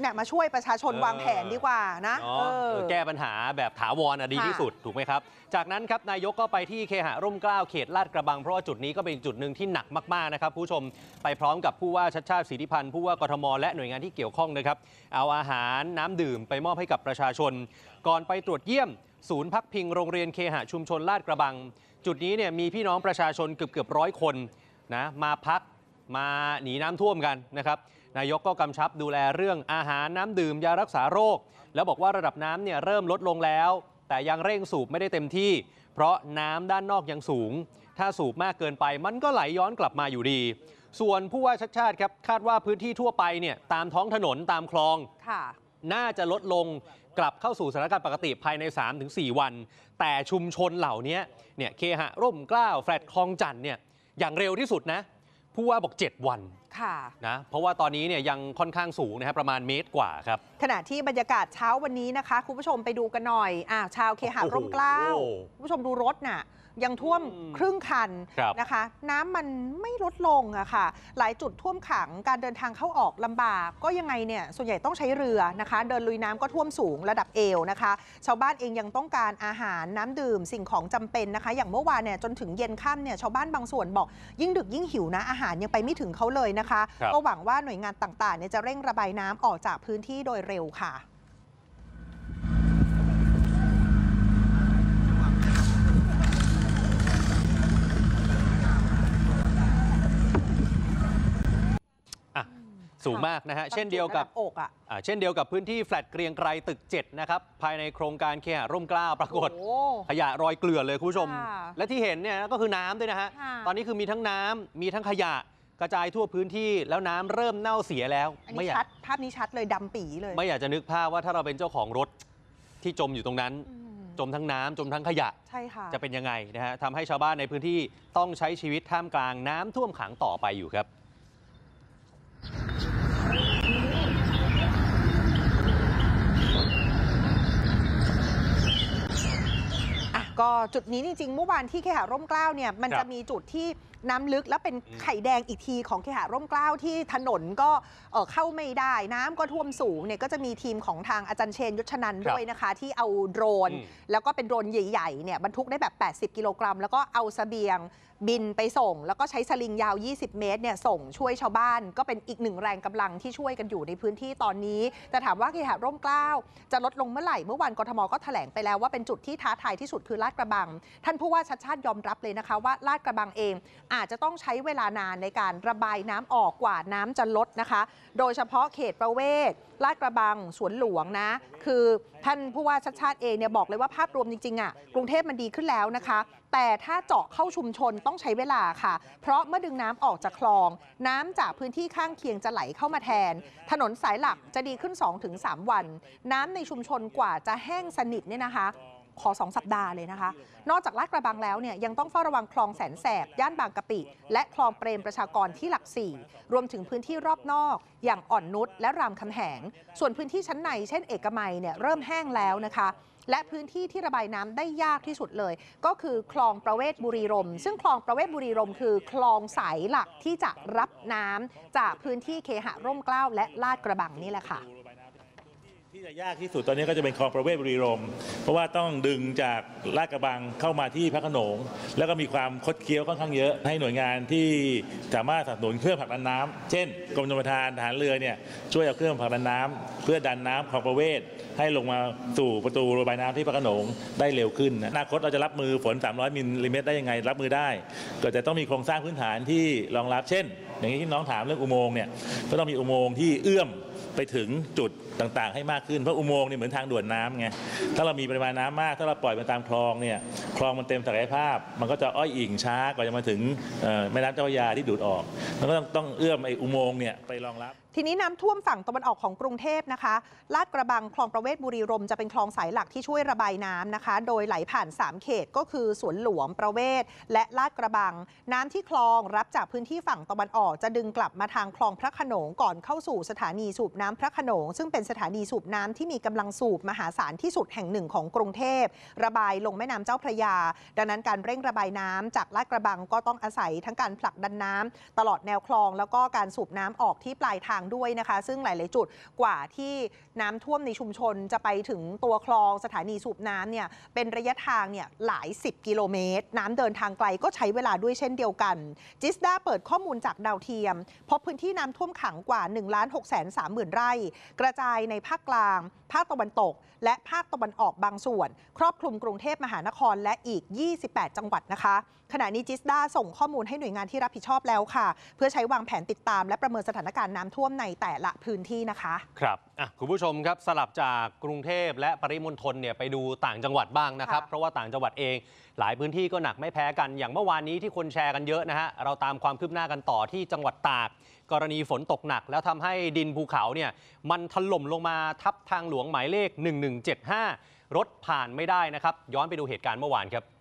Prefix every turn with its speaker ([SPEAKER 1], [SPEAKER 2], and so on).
[SPEAKER 1] เนี่ยมาช่วยประชาชนวางแผนดีกว่านะ
[SPEAKER 2] แก้ปัญหาแบบถาวรดีที่สุดถูกไหมครับจากนั้นครับนายกก็ไปที่เคหะร่มเกล้าเขตลาดกระบังเพราะว่าจุดนี้ก็เป็นจุดหนึ่งที่หนักมากๆนะครับผู้ชมไปพร้อมกับผู้ว่าชัชชาติสิทธิพันธ์ผู้ว่ากทมและหน่วยงานที่เกี่ยวข้องนะครับเอาอาหารน้ำดื่มไปมอบให้กับประชาชนก่อนไปตรวจเยี่ยมศูนย์พักพิงโรงเรียนเคหะชุมชนลาดกระบังจุดนี้เนี่ยมีพี่น้องประชาชนเกือบ100 คนนะมาพักมาหนีน้ำท่วมกันนะครับนายกก็กำชับดูแลเรื่องอาหารน้ำดื่มยารักษาโรคแล้วบอกว่าระดับน้ำเนี่ยเริ่มลดลงแล้วแต่ยังเร่งสูบไม่ได้เต็มที่เพราะน้ำด้านนอกยังสูงถ้าสูบมากเกินไปมันก็ไหลย้อนกลับมาอยู่ดีส่วนผู้ว่าชัชชาติครับคาดว่าพื้นที่ทั่วไปเนี่ยตามท้องถนนตามคลองน่าจะลดลงกลับเข้าสู่สถานการณ์ปกติภายใน 3-4 วันแต่ชุมชนเหล่านี้เนี่ยเคหะร่มเกล้าแฟลตคลองจันทน์เนี่ยอย่างเร็วที่สุดนะผู้ว่าบอก7 วันนะเพราะว่าตอนนี้เนี่ยยังค่อนข้างสูงนะครับประมาณ1 เมตรกว่าครับ
[SPEAKER 1] ขณะที่บรรยากาศเช้าวันนี้นะคะคุณผู้ชมไปดูกันหน่อยชาวเคหะร่มเกล้าคุณผู้ชมดูรถน่ะยังท่วมครึ่งคันนะคะน้ำมันไม่ลดลงอะค่ะหลายจุดท่วมขังการเดินทางเข้าออกลำบากก็ยังไงเนี่ยส่วนใหญ่ต้องใช้เรือนะคะเดินลุยน้ำก็ท่วมสูงระดับเอวนะคะชาวบ้านเองยังต้องการอาหารน้ำดื่มสิ่งของจำเป็นนะคะอย่างเมื่อวานเนี่ยจนถึงเย็นค่ำเนี่ยชาวบ้านบางส่วนบอกยิ่งดึกยิ่งหิวนะอาหารยังไปไม่ถึงเขาเลยนะคะก็หวังว่าหน่วยงานต่างๆเนี่ยจะเร่งระบายน้ำออกจากพื้นที่โดยเร็วค่ะ
[SPEAKER 2] สูงมากนะฮะเช่นเดียวกับพื้นที่แฟลตเกรียงไกรตึก7นะครับภายในโครงการเคหะร่มเกล้าปรากฏขยะรอยเกลื่อนเลยคุณผู้ชมและที่เห็นเนี่ยก็คือน้ำด้วยนะฮะตอนนี้คือมีทั้งน้ำมีทั้งขยะกระจายทั่วพื้นที่แล้วน้ำเริ่มเน่าเสียแล้ว
[SPEAKER 1] ไม่ชัดภาพนี้ชัดเลยดำปีเลย
[SPEAKER 2] ไม่อยากจะนึกภาพว่าถ้าเราเป็นเจ้าของรถที่จมอยู่ตรงนั้นจมทั้งน้ำจมทั้งขยะ
[SPEAKER 1] ใช่ค่ะ
[SPEAKER 2] จะเป็นยังไงนะฮะทำให้ชาวบ้านในพื้นที่ต้องใช้ชีวิตท่ามกลางน้ำท่วมขังต่อไปอยู่ครับ
[SPEAKER 1] ก็จุดนี้จริงๆเมื่อวานที่เคหะร่มเกล้าเนี่ยมันจะมีจุดที่น้ำลึกแล้วเป็นไข่แดงอีกทีของเคหะร่มเกล้าที่ถนนก็เข้าไม่ได้น้ำก็ท่วมสูงเนี่ยก็จะมีทีมของทางอาจารย์เชนยศนันท์ด้วยนะคะที่เอาโดรนแล้วก็เป็นโดรนใหญ่ๆเนี่ยบรรทุกได้แบบ80 กิโลกรัมแล้วก็เอาเสบียงบินไปส่งแล้วก็ใช้สลิงยาว20 เมตรเนี่ยส่งช่วยชาวบ้านก็เป็นอีกหนึ่งแรงกำลังที่ช่วยกันอยู่ในพื้นที่ตอนนี้แต่ถามว่าเคหะร่มเกล้าจะลดลงเมื่อไหร่เมื่อวานกทมก็แถลงไปแล้วว่าเป็นจุดที่ท้าทายที่สุดคือลาดกระบังท่านผู้ว่าชัชชาติยอมรับเลยนะคะว่าลาดกระบังเองอาจจะต้องใช้เวลานานในการระบายน้ำออกกว่าน้ำจะลดนะคะโดยเฉพาะเขตประเวศลาดกระบังสวนหลวงนะคือท่านผู้ว่าชัชชาติเองเนี่ยบอกเลยว่าภาพรวมจริงๆกรุงเทพมันดีขึ้นแล้วนะคะแต่ถ้าเจาะเข้าชุมชนต้องใช้เวลาค่ะเพราะเมื่อดึงน้ำออกจากคลองน้ำจากพื้นที่ข้างเคียงจะไหลเข้ามาแทนถนนสายหลักจะดีขึ้น 2-3 วันน้ำในชุมชนกว่าจะแห้งสนิทเนี่ยนะคะขอ2 สัปดาห์เลยนะคะนอกจากลาดกระบังแล้วเนี่ยยังต้องเฝ้าระวังคลองแสนแสบย่านบางกะปิและคลองเปรมประชากรที่หลัก4รวมถึงพื้นที่รอบนอกอย่างอ่อนนุชและรามคำแหงส่วนพื้นที่ชั้นในเช่นเอกมัยเนี่ยเริ่มแห้งแล้วนะคะและพื้นที่ที่ระบายน้ำได้ยากที่สุดเลยก็คือคลองประเวศบุรีรมย์ซึ่งคลองประเวศบุรีรมย์คือคลองสายหลักที่จะรับน้ำจากพื้นที่เคหะร่มเกล้าและลาดกระบังนี่แหละค่ะ
[SPEAKER 3] ที่จะยากที่สุดตอนนี้ก็จะเป็นคลองประเวศบุรีรมย์เพราะว่าต้องดึงจากลาดกระบังเข้ามาที่พระโขนงแล้วก็มีความคดเคี้ยวค่อนข้างเยอะให้หน่วยงานที่สามารถสนับสนุนเครื่องผลักดันน้ำเช่นกรมชลประทานทหารเรือเนี่ยช่วยเอาเครื่องผลักดันน้ำเพื่อดันน้ำคลองประเวศให้ลงมาสู่ประตูระบายน้ำที่พระโขนงได้เร็วขึ้นอนาคตเราจะรับมือฝน300 มิลลิเมตรได้ยังไงรับมือได้ก็จะต้องมีโครงสร้างพื้นฐานที่รองรับเช่นอย่างที่น้องถามเรื่องอุโมงค์เนี่ยก็ต้องมีอุโมงค์ที่เอื้อมไปถึงจุดต่างๆให้มากขึ้นเพราะอุโมงค์นี่เหมือนทางด่วนน้ำไงถ้าเรามีปริมาณน้ำมากถ้าเราปล่อยมาตามคลองเนี่ยคลองมันเต็มศักยภาพมันก็จะอ้อยอิ่งช้ากว่าจะมาถึงแม่น้ำเจ้าพระยาที่ดูดออกมันก็ต้องเอื้อมไอ้อุโมงค์เนี่ยไปรองรับ
[SPEAKER 1] ทีนี้น้ำท่วมฝั่งตะวันออกของกรุงเทพนะคะลาดกระบังคลองประเวศบุรีรมย์จะเป็นคลองสายหลักที่ช่วยระบายน้ำนะคะโดยไหลผ่าน3 เขตก็คือสวนหลวงประเวศและลาดกระบังน้ำที่คลองรับจากพื้นที่ฝั่งตะวันออกจะดึงกลับมาทางคลองพระโขนงก่อนเข้าสู่สถานีสูบน้ำพระโขนงซึ่งเป็นสถานีสูบน้ำที่มีกำลังสูบมหาศาลที่สุดแห่งหนึ่งของกรุงเทพระบายลงแม่น้ำเจ้าพระยาดังนั้นการเร่งระบายน้ำจากลาดกระบังก็ต้องอาศัยทั้งการผลักดันน้ำตลอดแนวคลองแล้วก็การสูบน้ำออกที่ปลายทางด้วยนะคะ ซึ่งหลายๆจุดกว่าที่น้ำท่วมในชุมชนจะไปถึงตัวคลองสถานีสูบน้ำเนี่ยเป็นระยะทางเนี่ยหลาย10 กิโลเมตรน้ำเดินทางไกลก็ใช้เวลาด้วยเช่นเดียวกันจิสดาเปิดข้อมูลจากดาวเทียมพบพื้นที่น้ำท่วมขังกว่า 1,630,000 ไร่กระจายในภาคกลางภาคตะวันตกและภาคตะวันออกบางส่วนครอบคลุมกรุงเทพมหานครและอีก28 จังหวัดนะคะขณะนี้จิสดาส่งข้อมูลให้หน่วยงานที่รับผิดชอบแล้วค่ะเพื่อใช้วางแผนติดตามและประเมินสถานการณ์น้ำท่วมในแต่ละพื้นที่นะคะ
[SPEAKER 2] ครับคุณผู้ชมครับสลับจากกรุงเทพและปริมณฑลเนี่ยไปดูต่างจังหวัดบ้างนะครับเพราะว่าต่างจังหวัดเองหลายพื้นที่ก็หนักไม่แพ้กันอย่างเมื่อวานนี้ที่คนแชร์กันเยอะนะฮะเราตามความคืบหน้ากันต่อที่จังหวัดตากกรณีฝนตกหนักแล้วทำให้ดินภูเขาเนี่ยมันถล่มลงมาทับทางหลวงหมายเลข 1175 รถผ่านไม่ได้นะครับย้อนไปดูเหตุการณ์เมื่อวานครับ